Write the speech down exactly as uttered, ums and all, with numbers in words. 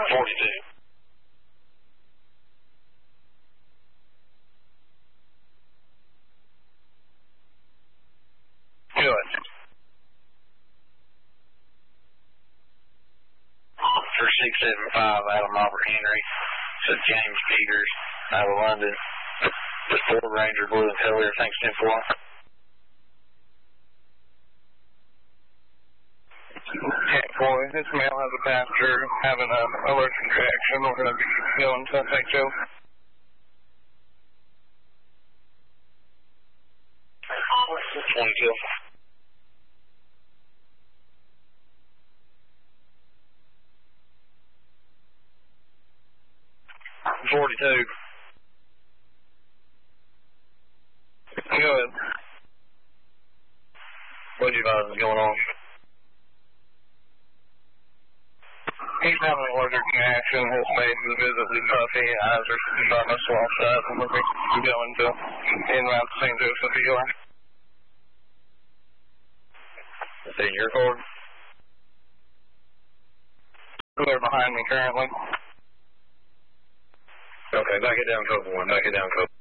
forty-two. Good. For six seven five out of Robert Henry. Said James Peters out of London. The Ford Ranger blue and color. Everything's ten four. ten four. This male has a passenger having an allergic reaction. We're going to be going to Saint Joe. twenty-two. forty-two. Good. What do you advise is going on? He's having an allergic reaction. His face is visibly puffy. Eyes are starting to swell shut. And we'll be going to en route to Saint Joseph E R. Is that your cord? They're behind me currently. Okay, back it down, Cobra one. Back it down, Cobra.